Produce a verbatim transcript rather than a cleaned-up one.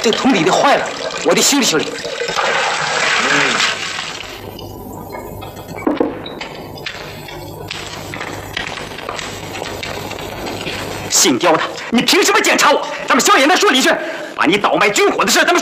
这个桶底的坏了，我得修理修理。姓刁的，你凭什么检查我？咱们萧衍那说李轩，把你倒卖军火的事，咱们